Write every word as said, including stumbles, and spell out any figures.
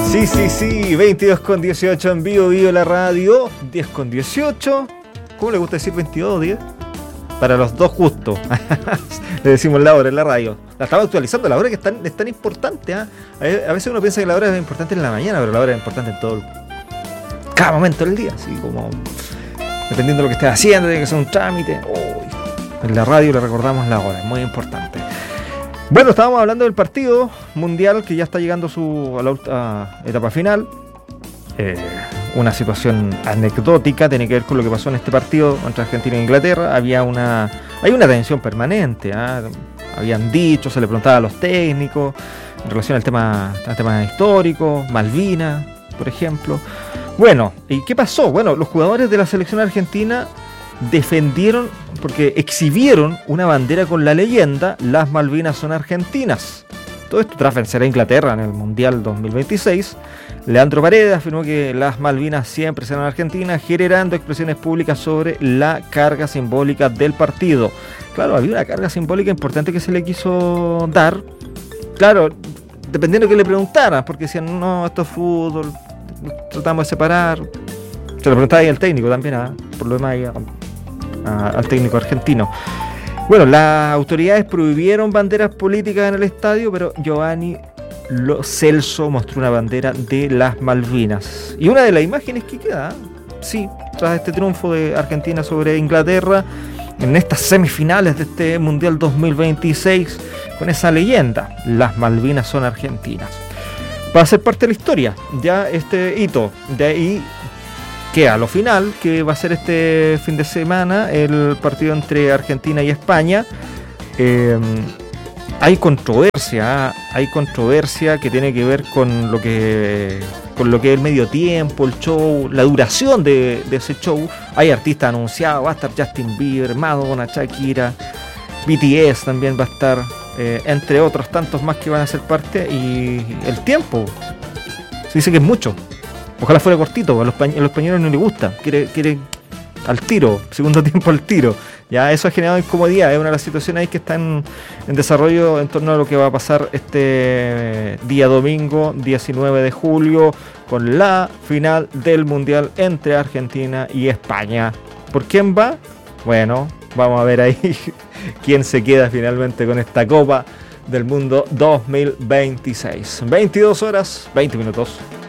Sí, sí, sí, veintidós con dieciocho en vivo, vivo la radio, diez con dieciocho. ¿Cómo le gusta decir veintidós o diez? Para los dos justos. Le decimos la hora en la radio. La estamos actualizando, la hora que es tan, es tan importante. ¿eh? A veces uno piensa que la hora es importante en la mañana, pero la hora es importante en todo el, cada momento del día. Así como dependiendo de lo que estés haciendo, tiene que ser un trámite. Oh, en la radio le recordamos la hora, es muy importante. Bueno, estábamos hablando del partido mundial que ya está llegando a, su, a la a etapa final. Eh, una situación anecdótica, tiene que ver con lo que pasó en este partido entre Argentina e Inglaterra. Había una, hay una tensión permanente, ¿eh? Habían dicho, se le preguntaba a los técnicos en relación al tema, al tema histórico, Malvinas, por ejemplo. Bueno, ¿y qué pasó? Bueno, los jugadores de la selección argentina defendieron, porque exhibieron una bandera con la leyenda "Las Malvinas son argentinas". Todo esto tras vencer a Inglaterra en el Mundial dos mil veintiséis. Leandro Paredes afirmó que las Malvinas siempre serán argentinas, generando expresiones públicas sobre la carga simbólica del partido. Claro, había una carga simbólica importante que se le quiso dar. Claro, dependiendo de qué le preguntaran, porque decían, no, esto es fútbol, tratamos de separar. Se lo preguntaba ahí al técnico también, ¿eh? Por lo demás ahí a, a, al técnico argentino. Bueno, las autoridades prohibieron banderas políticas en el estadio, pero Giovanni Lo Celso mostró una bandera de las Malvinas. Y una de las imágenes que queda, sí, tras este triunfo de Argentina sobre Inglaterra, en estas semifinales de este Mundial dos mil veintiséis, con esa leyenda, "Las Malvinas son argentinas". Va a ser parte de la historia, ya este hito. De ahí queda lo final, que va a ser este fin de semana, el partido entre Argentina y España. Eh, hay controversia, hay controversia que tiene que ver con lo que con lo que es el medio tiempo, el show, la duración de, de ese show. Hay artistas anunciados, va a estar Justin Bieber, Madonna, Shakira, B T S también va a estar, eh, entre otros tantos más que van a ser parte. Y el tiempo, se dice que es mucho. Ojalá fuera cortito, a los, pañ- a los españoles no les gusta, quiere, quiere al tiro, segundo tiempo al tiro. Ya eso ha generado incomodidad, es una de las situaciones ahí que están en desarrollo en torno a lo que va a pasar este día domingo, diecinueve de julio, con la final del Mundial entre Argentina y España. ¿Por quién va? Bueno, vamos a ver ahí quién se queda finalmente con esta Copa del Mundo dos mil veintiséis. veintidós horas, veinte minutos.